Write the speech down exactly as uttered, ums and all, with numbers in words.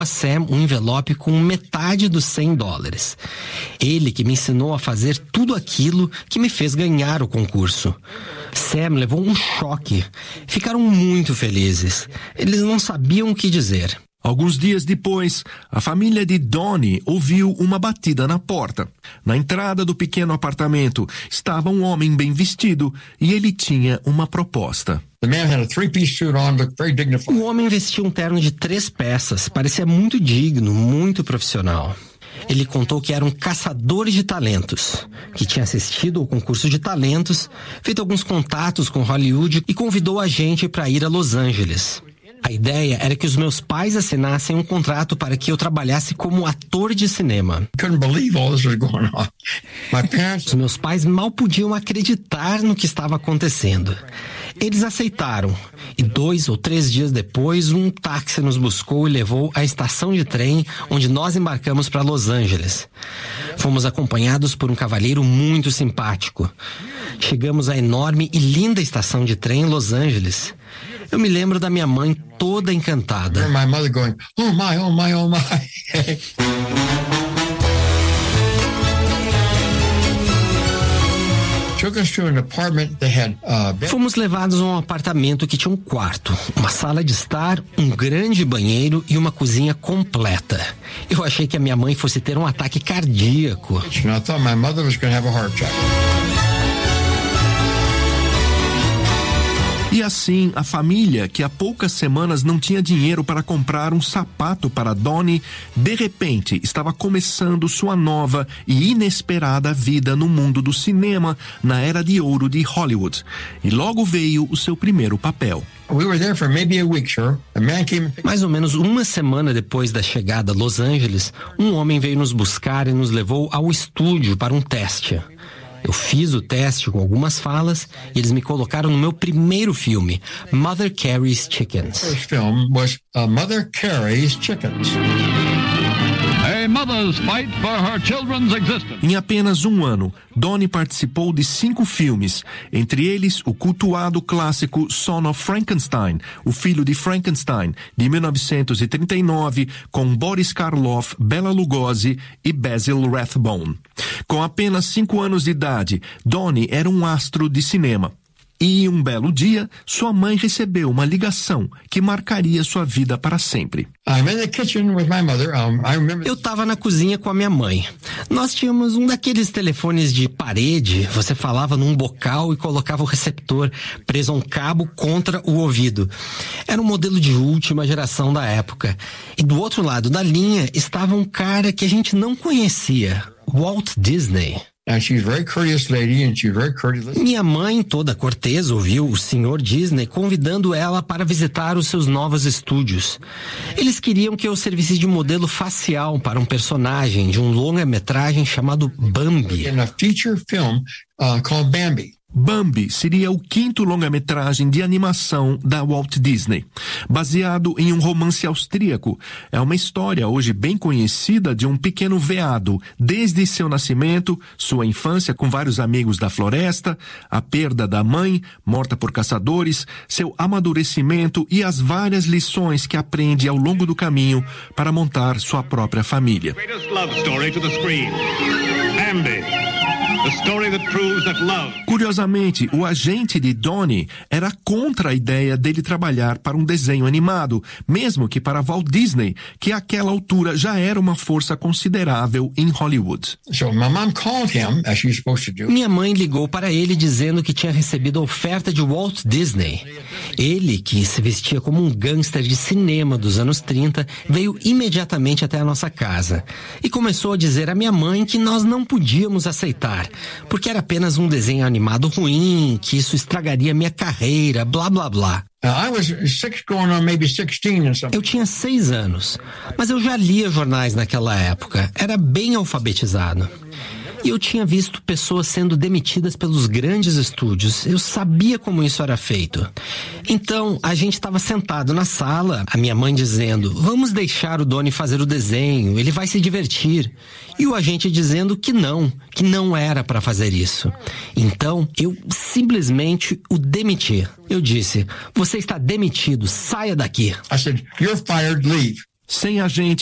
a Sam um envelope com metade dos cem dólares. Ele que me ensinou a fazer tudo aquilo que me fez ganhar o concurso. Sam levou um choque. Ficaram muito felizes. Eles não sabiam o que dizer. Alguns dias depois, a família de Donnie ouviu uma batida na porta. Na entrada do pequeno apartamento estava um homem bem vestido e ele tinha uma proposta. O homem vestia um terno de três peças, parecia muito digno, muito profissional. Ele contou que era um caçador de talentos, que tinha assistido ao concurso de talentos, feito alguns contatos com Hollywood e convidou a gente para ir a Los Angeles. A ideia era que os meus pais assinassem um contrato para que eu trabalhasse como ator de cinema. Os meus pais mal podiam acreditar no que estava acontecendo. Eles aceitaram, e dois ou três dias depois, um táxi nos buscou e levou à estação de trem onde nós embarcamos para Los Angeles. Fomos acompanhados por um cavalheiro muito simpático. Chegamos à enorme e linda estação de trem em Los Angeles. Eu me lembro da minha mãe toda encantada. My mother going, oh my, oh my, oh my. Fomos levados a um apartamento que tinha um quarto, uma sala de estar, um grande banheiro e uma cozinha completa. Eu achei que a minha mãe fosse ter um ataque cardíaco. E assim, a família, que há poucas semanas não tinha dinheiro para comprar um sapato para Donnie, de repente estava começando sua nova e inesperada vida no mundo do cinema, na era de ouro de Hollywood. E logo veio o seu primeiro papel. Mais ou menos uma semana depois da chegada a Los Angeles, um homem veio nos buscar e nos levou ao estúdio para um teste. Eu fiz o teste com algumas falas e eles me colocaram no meu primeiro filme, Mother Carey's Chickens. First film was uh, Mother Carey's Chickens. A mother's fight for her children's existence. Em apenas um ano, Donnie participou de cinco filmes, entre eles o cultuado clássico Son of Frankenstein, O Filho de Frankenstein, de mil novecentos e trinta e nove, com Boris Karloff, Bela Lugosi e Basil Rathbone. Com apenas cinco anos de idade, Donnie era um astro de cinema. E um belo dia, sua mãe recebeu uma ligação que marcaria sua vida para sempre. Eu estava na cozinha com a minha mãe. Nós tínhamos um daqueles telefones de parede. Você falava num bocal e colocava o receptor preso a um cabo contra o ouvido. Era um modelo de última geração da época. E do outro lado da linha estava um cara que a gente não conhecia, Walt Disney. Minha mãe, toda cortês, ouviu o senhor Disney convidando ela para visitar os seus novos estúdios. Eles queriam que eu servisse de modelo facial para um personagem de um longa-metragem chamado Bambi. Bambi seria o quinto longa-metragem de animação da Walt Disney, baseado em um romance austríaco. É uma história hoje bem conhecida de um pequeno veado, desde seu nascimento, sua infância com vários amigos da floresta, a perda da mãe, morta por caçadores, seu amadurecimento e as várias lições que aprende ao longo do caminho para montar sua própria família. Curiosamente, o agente de Donnie era contra a ideia dele trabalhar para um desenho animado, mesmo que para Walt Disney, que àquela altura já era uma força considerável em Hollywood. Minha mãe ligou para ele dizendo que tinha recebido a oferta de Walt Disney. Ele, que se vestia como um gangster de cinema dos anos trinta, veio imediatamente até a nossa casa e começou a dizer à minha mãe que nós não podíamos aceitar, porque era apenas um desenho animado ruim, que isso estragaria minha carreira, blá blá blá. Eu tinha seis anos, mas eu já lia jornais naquela época, era bem alfabetizado. E eu tinha visto pessoas sendo demitidas pelos grandes estúdios. Eu sabia como isso era feito. Então, a gente estava sentado na sala, a minha mãe dizendo, vamos deixar o Donnie fazer o desenho, ele vai se divertir. E o agente dizendo que não, que não era para fazer isso. Então, eu simplesmente o demiti. Eu disse, você está demitido, saia daqui. I said, you're fired, leave. Sem a gente